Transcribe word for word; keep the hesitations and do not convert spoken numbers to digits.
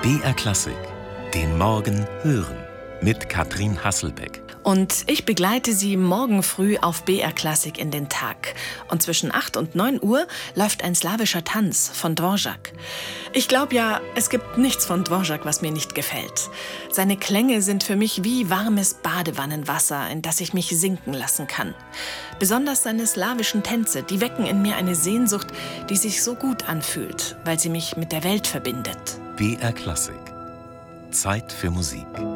B R Klassik, den Morgen hören mit Katrin Hasselbeck. Und ich begleite Sie morgen früh auf B R Klassik in den Tag. Und zwischen acht und neun Uhr läuft ein slawischer Tanz von Dvorak. Ich glaube ja, es gibt nichts von Dvorak, was mir nicht gefällt. Seine Klänge sind für mich wie warmes Badewannenwasser, in das ich mich sinken lassen kann. Besonders seine slawischen Tänze, die wecken in mir eine Sehnsucht, die sich so gut anfühlt, weil sie mich mit der Welt verbindet. B R Klassik. Zeit für Musik.